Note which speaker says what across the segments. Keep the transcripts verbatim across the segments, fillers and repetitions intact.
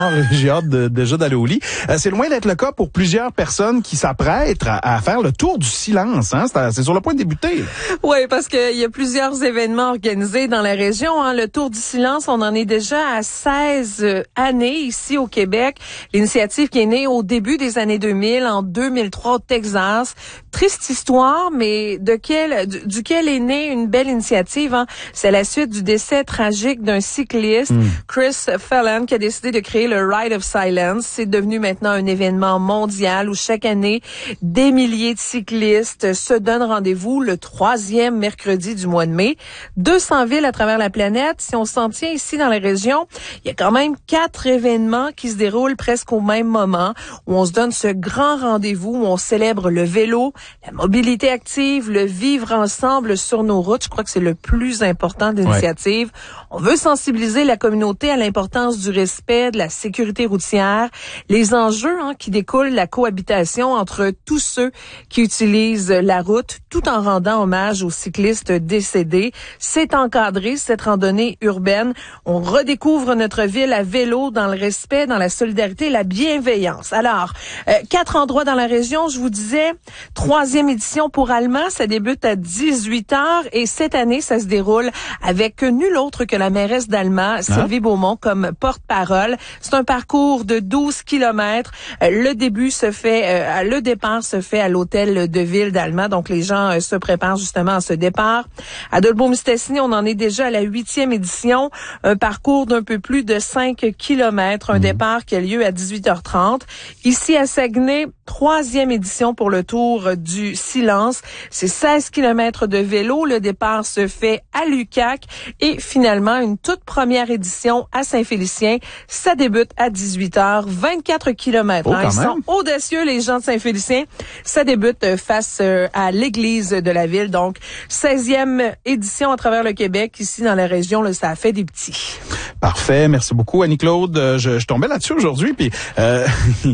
Speaker 1: J'ai hâte de, déjà d'aller au lit. Euh, c'est loin d'être le cas pour plusieurs personnes qui s'apprêtent à, à faire le tour du silence. Hein? C'est, c'est sur le point de débuter.
Speaker 2: Oui, parce qu'il y a plusieurs événements organisés dans la région. Hein. Le Tour du silence, on en est déjà à seize années ici au Québec. L'initiative qui est née au début des années deux mille, en deux mille trois au Texas. Triste histoire, mais de quel, du, duquel est née une belle initiative. Hein. C'est la suite du décès tragique d'un cycliste, mm. Chris Phelan, qui a décidé de créer le Ride of Silence. C'est devenu maintenant un événement mondial où chaque année, des milliers de cyclistes se donnent rendez-vous le troisième mercredi du mois de mai. deux cents villes à travers la planète. Si on s'en tient ici dans la région, il y a quand même quatre événements qui se déroulent presque au même moment, où on se donne ce grand rendez-vous, où on célèbre le vélo, la mobilité active, le vivre ensemble sur nos routes. Je crois que c'est le plus important de l'initiative. Ouais. On veut sensibiliser la communauté à l'importance du respect, de la sécurité routière, les enjeux hein, qui découlent de la cohabitation entre tous ceux qui utilisent la route, tout en rendant hommage aux cyclistes décédés. C'est encadré, cette randonnée urbaine. On redécouvre notre ville à vélo dans le respect, dans la solidarité et la bienveillance. Alors, euh, quatre endroits dans la région, je vous disais, troisième édition pour Allemand, ça débute à dix-huit heures et cette année, ça se déroule avec nul autre que la mairesse d'Allemand, ah. Sylvie Beaumont, comme porte-parole. C'est un parcours de douze kilomètres. Euh, le début se fait, euh, le départ se fait à l'hôtel de ville d'Allemand, donc les gens euh, se préparent justement à ce départ. À Dolbeau-Mistassini, on en est déjà à la huitième édition, un parcours d'un peu plus de cinq kilomètres, un mmh. départ qui a lieu à dix-huit heures trente. Ici à Saguenay, troisième édition pour le Tour du silence. C'est seize kilomètres de vélo. Le départ se fait à Lucac et finalement une toute première édition à Saint-Félicien. Ça débute à dix-huit heures, vingt-quatre kilomètres.
Speaker 1: Oh,
Speaker 2: hein. Ils sont audacieux, les gens de Saint-Félicien. Ça débute face à l'église de la ville. Donc, seizième édition à travers le Québec. Ici, dans la région, là, ça a fait des petits.
Speaker 1: Parfait. Merci beaucoup, Annie-Claude. Je, je tombais là-dessus aujourd'hui. Puis, euh,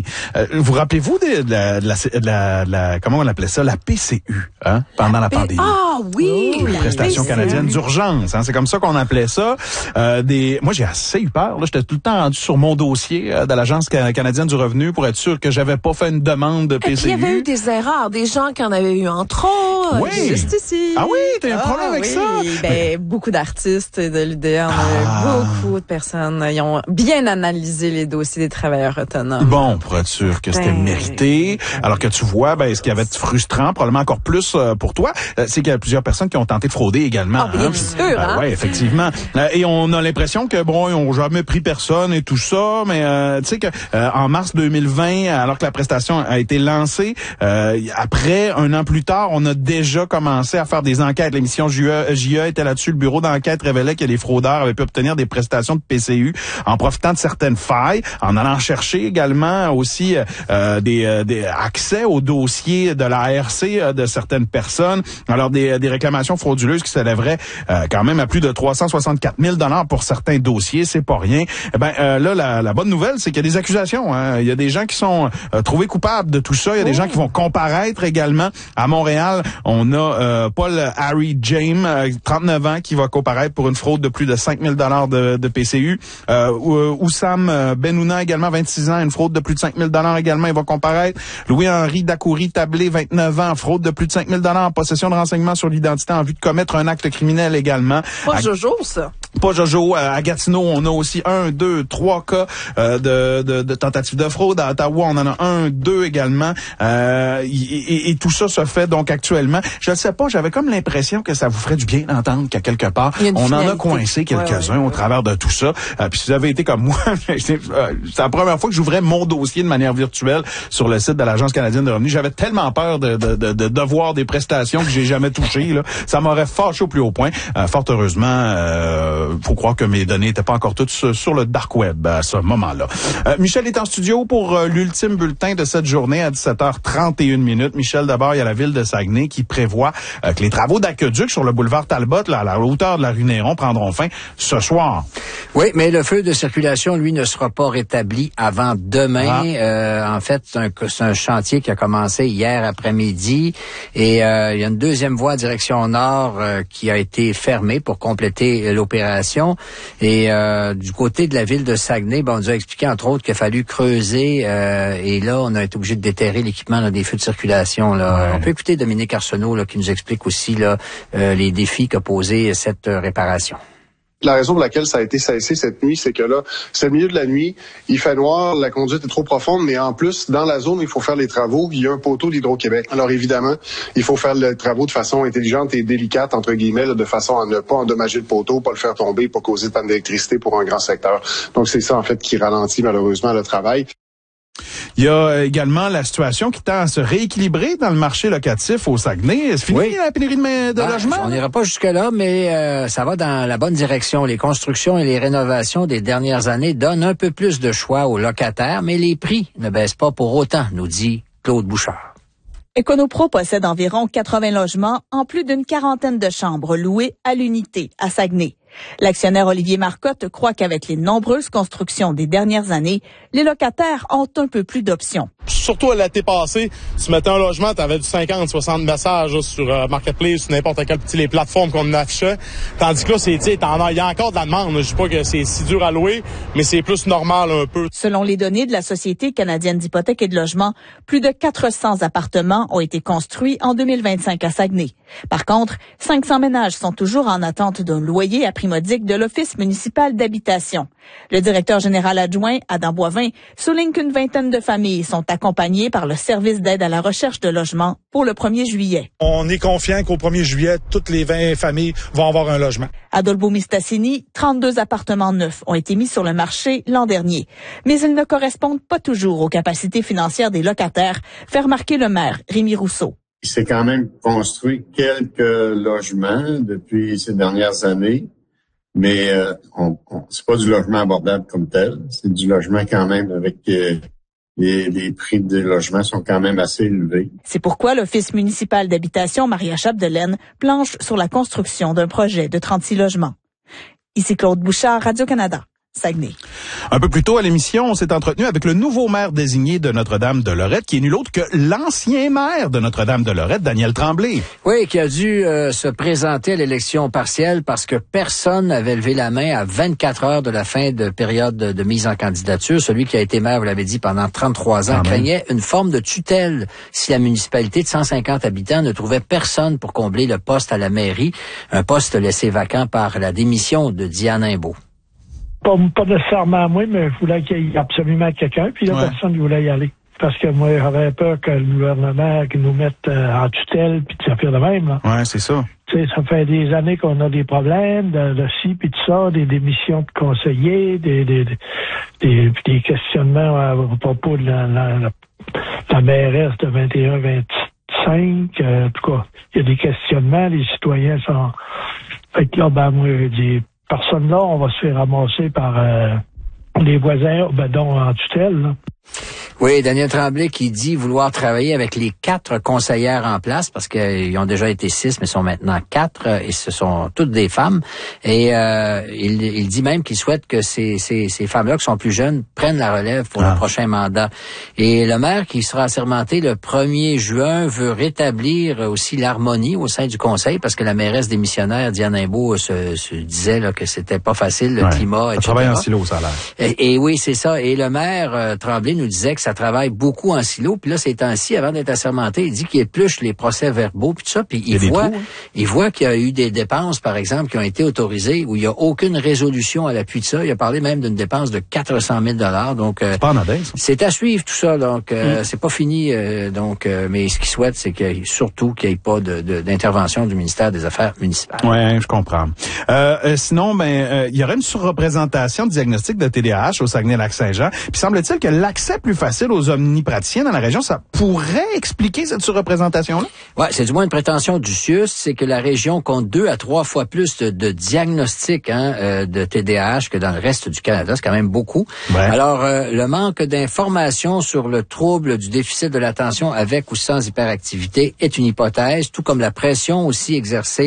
Speaker 1: vous rappelez-vous de, de, la, de, la, de, la, de la, comment on appelait ça, la P C U, hein, pendant la, la pandémie.
Speaker 2: Ah oui!
Speaker 1: Oh, la prestation P C U. Canadienne d'urgence. Hein, c'est comme ça qu'on appelait ça. Euh, des, moi, j'ai assez eu peur. Là, j'étais tout le temps rendu sur mon dossier euh, de l'Agence canadienne du revenu pour être sûr que j'avais pas fait une demande de P C U.
Speaker 2: Il y avait eu des erreurs, des gens qui en avaient eu en trop.
Speaker 1: Oui.
Speaker 2: Juste ici.
Speaker 1: Ah oui, t'as un problème ah, avec
Speaker 2: oui.
Speaker 1: ça?
Speaker 2: Ben, Mais... beaucoup d'artistes de l'U D A, on ah. a beaucoup de personnes. Ils ont bien analysé les dossiers des travailleurs autonomes.
Speaker 1: Bon, pour être sûr que c'était ben, mérité. Ben, alors que tu vois, ben, ce qui avait été frustrant, probablement encore plus euh, pour toi, euh, c'est qu'il y a plusieurs personnes qui ont tenté de frauder également.
Speaker 2: Ah, bien
Speaker 1: hein?
Speaker 2: sûr,
Speaker 1: euh,
Speaker 2: hein?
Speaker 1: Oui, effectivement. euh, et on a l'impression que, bon, ils n'ont jamais pris personne et tout ça, mais euh, tu sais que euh, en mars deux mille vingt, alors que la prestation a été lancée, euh, après, un an plus tard, on a déjà commencé à faire des enquêtes. L'émission J E, J E était là-dessus. Le bureau d'enquête révélait que les fraudeurs avaient pu obtenir des prestations de P C U en profitant de certaines failles, en allant chercher également aussi euh, des, euh, des accès aux dossiers de la A R C euh, de certaines personnes. Alors, des, des réclamations frauduleuses qui s'élèveraient euh, quand même à plus de trois cent soixante-quatre mille dollars pour certains dossiers. C'est pas rien. Eh ben euh, là, la, la bonne nouvelle, c'est qu'il y a des accusations. Hein. Il y a des gens qui sont euh, trouvés coupables de tout ça. Il y a des gens qui vont comparaître également. À Montréal, on a euh, Paul Harry James, euh, trente-neuf ans, qui va comparaître pour une fraude de plus de cinq mille dollars de, de P C U. Euh, Oussam Benouna, également vingt-six ans, une fraude de plus de cinq mille dollars également, il va comparaître. Louis-Henri Dacouri Tablé, vingt-neuf ans, fraude de plus de cinq mille dollars en possession de renseignements sur l'identité en vue de commettre un acte criminel également.
Speaker 2: Pas à... Jojo, ça.
Speaker 1: Pas Jojo. À Gatineau, on a aussi un, deux, trois cas euh, de, de, de tentatives de fraude. À Ottawa, on en a un, deux également. Euh, et, et, et tout ça se fait donc actuellement. Je ne sais pas, j'avais comme l'impression que ça vous ferait du bien d'entendre qu'à quelque part, on finalité. en a coincé quelques-uns ouais, ouais, au ouais. travers de tout ça. Euh, puis si vous avez été comme moi, c'est la première fois que j'ouvrais mon dossier de manière virtuelle sur le site de l'Agence canadienne de revenu. J'avais tellement peur de, de, de, de devoir des prestations que j'ai jamais touchées. Là. Ça m'aurait fâché au plus haut point. Euh, fort heureusement, euh, faut croire que mes données n'étaient pas encore toutes sur, sur le dark web à ce moment-là. Euh, Michel est en studio pour euh, l'ultime bulletin de cette journée à dix-sept heures trente et une minutes. Michel, d'abord, il y a la ville de Saguenay qui prévoit euh, que les travaux d'aqueduc sur le boulevard Talbot, là, à la hauteur de la rue Néron, prendront fin ce soir.
Speaker 3: Oui, mais le feu de circulation, lui, ne sera pas rétabli avant demain. Ah. Euh, en fait, c'est un, c'est un chantier qui a commencé hier après-midi et euh, il y a une deuxième voie direction nord euh, qui a été fermée pour compléter l'opération circulation. Et euh, du côté de la ville de Saguenay, ben, on nous a expliqué entre autres qu'il a fallu creuser euh, et là, on a été obligé de déterrer l'équipement là, des feux de circulation. Là. Ouais. On peut écouter Dominique Arsenault là, qui nous explique aussi là, euh, les défis qu'a posé cette euh, réparation.
Speaker 4: La raison pour laquelle ça a été cessé cette nuit, c'est que là, c'est le milieu de la nuit, il fait noir, la conduite est trop profonde, mais en plus, dans la zone où il faut faire les travaux, il y a un poteau d'Hydro-Québec. Alors évidemment, il faut faire les travaux de façon intelligente et délicate, entre guillemets, là, de façon à ne pas endommager le poteau, pas le faire tomber, pas causer de panne d'électricité pour un grand secteur. Donc c'est ça, en fait, qui ralentit malheureusement le travail.
Speaker 1: Il y a également la situation qui tend à se rééquilibrer dans le marché locatif au Saguenay. C'est fini oui. la pénurie de, de ben, logements?
Speaker 3: On n'ira pas jusque-là, mais euh, ça va dans la bonne direction. Les constructions et les rénovations des dernières années donnent un peu plus de choix aux locataires, mais les prix ne baissent pas pour autant, nous dit Claude Bouchard.
Speaker 5: Econopro possède environ quatre-vingts logements en plus d'une quarantaine de chambres louées à l'unité à Saguenay. L'actionnaire Olivier Marcotte croit qu'avec les nombreuses constructions des dernières années, les locataires ont un peu plus d'options.
Speaker 6: Surtout à l'été passé, tu mettais un logement, tu avais du cinquante soixante messages là, sur euh, Marketplace, sur n'importe quelle petite les plateformes qu'on affichait. Tandis que là, c'est, tu sais, il y a encore de la demande. Je dis pas que c'est si dur à louer, mais c'est plus normal un peu.
Speaker 5: Selon les données de la Société canadienne d'hypothèques et de logement, plus de quatre cents appartements ont été construits en deux mille vingt-cinq à Saguenay. Par contre, cinq cents ménages sont toujours en attente d'un loyer à prix modique de l'Office municipal d'habitation. Le directeur général adjoint, Adam Boivin, souligne qu'une vingtaine de familles sont accompagnées par le service d'aide à la recherche de logement pour le premier juillet.
Speaker 7: On est confiant qu'au premier juillet, toutes les vingt familles vont avoir un logement.
Speaker 5: À Dolbeau-Mistassini, trente-deux appartements neufs ont été mis sur le marché l'an dernier. Mais ils ne correspondent pas toujours aux capacités financières des locataires, fait remarquer le maire, Rémi Rousseau.
Speaker 8: Il s'est quand même construit quelques logements depuis ces dernières années. Mais euh, on, on, c'est pas du logement abordable comme tel. C'est du logement quand même avec euh, les, les prix des logements sont quand même assez élevés.
Speaker 5: C'est pourquoi l'Office municipal d'habitation Maria Chapdelaine planche sur la construction d'un projet de trente-six logements. Ici Claude Bouchard, Radio-Canada. Saguenay.
Speaker 1: Un peu plus tôt à l'émission, on s'est entretenu avec le nouveau maire désigné de Notre-Dame-de-Lorette, qui est nul autre que l'ancien maire de Notre-Dame-de-Lorette, Daniel Tremblay.
Speaker 3: Oui, qui a dû euh, se présenter à l'élection partielle parce que personne n'avait levé la main à vingt-quatre heures de la fin de période de, de mise en candidature. Celui qui a été maire, vous l'avez dit, pendant trente-trois ans, Amen. craignait une forme de tutelle si la municipalité de cent cinquante habitants ne trouvait personne pour combler le poste à la mairie, un poste laissé vacant par la démission de Diane Imbeau.
Speaker 9: Pas, pas nécessairement moi, mais je voulais qu'il y ait absolument quelqu'un, puis là, ouais. personne ne voulait y aller. Parce que moi, j'avais peur que le gouvernement nous mette euh, en tutelle, puis de s'affaire de même. Là.
Speaker 1: Ouais, c'est ça.
Speaker 9: Tu sais, ça fait des années qu'on a des problèmes de, de ci, puis tout ça, des démissions de conseillers, des, des, des, des, des questionnements à propos de la, la, la, la mairesse de vingt et un vingt-cinq. Euh, en tout cas, il y a des questionnements, les citoyens sont... Fait que là, ben, moi, je dis... Personne là, on va se faire ramasser par euh, les voisins, ben, dont en tutelle. Là.
Speaker 3: Oui, Daniel Tremblay qui dit vouloir travailler avec les quatre conseillères en place, parce qu'ils ont déjà été six, mais sont maintenant quatre, et ce sont toutes des femmes. Et euh, il, il dit même qu'il souhaite que ces, ces, ces femmes-là, qui sont plus jeunes, prennent la relève pour ah. le prochain mandat. Et le maire, qui sera assermenté le premier juin, veut rétablir aussi l'harmonie au sein du conseil, parce que la mairesse démissionnaire, Diane Imbeau, se, se disait là, que c'était pas facile, le ouais. climat, et cetera. Ça travaille
Speaker 1: en silo, ça a l'air.
Speaker 3: Et, et oui, c'est ça. Et le maire euh, Tremblay nous disait que ça travaille beaucoup en silo. Puis là, ces temps-ci, avant d'être assermenté, il dit qu'il épluche les procès-verbaux, puis tout ça. Puis il, il voit, trous, hein? il voit qu'il y a eu des dépenses, par exemple, qui ont été autorisées où il n'y a aucune résolution à l'appui de ça. Il a parlé même d'une dépense de quatre cent mille dollars. Donc, euh,
Speaker 1: c'est pas anodin, ça.
Speaker 3: C'est à suivre tout ça. Donc, euh, mm. c'est pas fini. Euh, donc, euh, mais ce qu'il souhaite, c'est qu'il surtout qu'il n'y ait pas de, de, d'intervention du ministère des Affaires municipales.
Speaker 1: Ouais, je comprends. Euh, euh, sinon, ben, euh, il y aurait une surreprésentation de diagnostic de T D A H au Saguenay-Lac-Saint-Jean. Puis semble-t-il que l'accès plus facile aux omnipraticiens dans la région, ça pourrait expliquer cette surreprésentation-là?
Speaker 3: Ouais, c'est du moins une prétention du C I U S, c'est que la région compte deux à trois fois plus de, de diagnostics hein, euh, de T D A H que dans le reste du Canada. C'est quand même beaucoup. Ouais. Alors, euh, le manque d'informations sur le trouble du déficit de l'attention avec ou sans hyperactivité est une hypothèse, tout comme la pression aussi exercée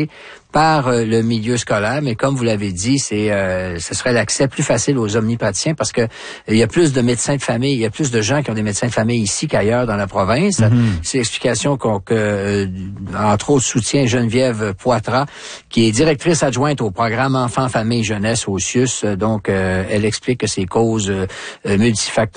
Speaker 3: par euh, le milieu scolaire, mais comme vous l'avez dit, c'est euh, ce serait l'accès plus facile aux omnipraticiens parce que il y a plus de médecins de famille, il y a plus de gens qui ont des médecins de famille ici qu'ailleurs dans la province. Mm-hmm. C'est l'explication qu'on, que, euh, entre autres, soutient Geneviève Poitras, qui est directrice adjointe au programme Enfants, Famille, Jeunesse au C I U S. Donc, euh, elle explique que ces causes euh, multifactorielles